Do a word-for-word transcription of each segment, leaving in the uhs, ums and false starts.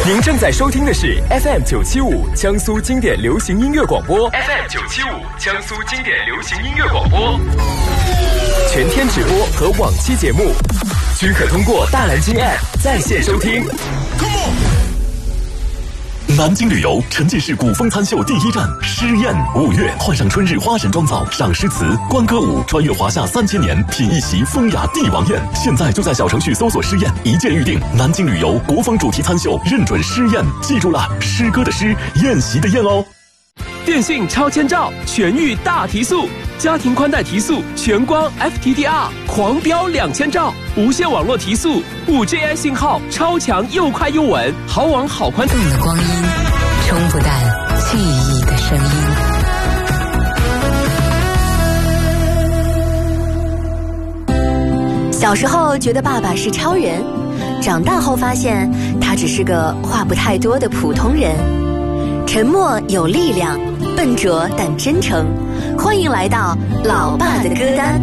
您正在收听的是 F M 九七五江苏经典流行音乐广播 ，F M 九七五江苏经典流行音乐广播，全天直播和往期节目均可通过大蓝鲸 App 在线收听。 南京旅游沉浸式古风餐秀第一站诗宴，五月换上春日花神妆造，赏诗词、观歌舞，穿越华夏三千年，品一席风雅帝王宴。现在就在小程序搜索诗宴，一键预定。南京旅游国风主题餐秀，认准诗宴，记住了，诗歌的诗，宴席的宴哦。 电信超千兆，全域大提速，家庭宽带提速，全光 F T D R 狂飙两千兆，无线网络提速，五 G I 信号超强又快又稳，好网好宽。 动的光阴，冲不淡记忆的声音。小时候觉得爸爸是超人，长大后发现他只是个话不太多的普通人。沉默有力量，笨拙但真诚。欢迎来到老爸的歌单。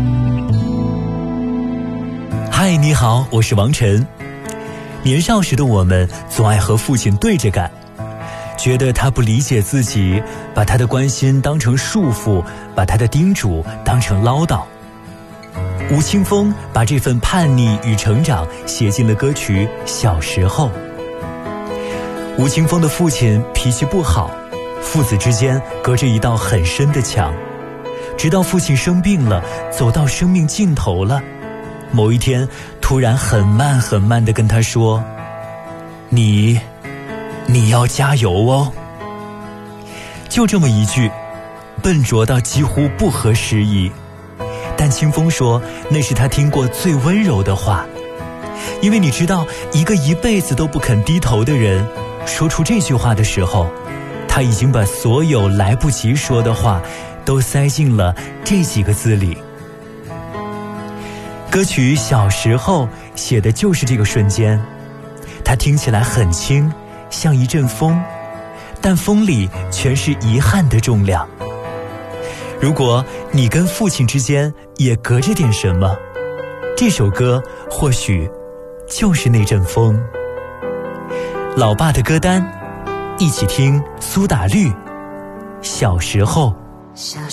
嗨，你好，我是王晨。年少时的我们总爱和父亲对着干，觉得他不理解自己，把他的关心当成束缚，把他的叮嘱当成唠叨。吴青峰把这份叛逆与成长写进了歌曲《小时候》。吴青峰的父亲脾气不好，父子之间隔着一道很深的墙，直到父亲生病了，走到生命尽头了，某一天突然很慢很慢地跟他说：你你要加油哦。就这么一句，笨拙到几乎不合时宜，但清风说那是他听过最温柔的话。因为你知道，一个一辈子都不肯低头的人，说出这句话的时候，他已经把所有来不及说的话都塞进了这几个字里。歌曲《小时候》写的就是这个瞬间，它听起来很轻，像一阵风，但风里全是遗憾的重量。如果你跟父亲之间也隔着点什么，这首歌或许就是那阵风。老爸的歌单，一起听苏打绿《小时候》。 小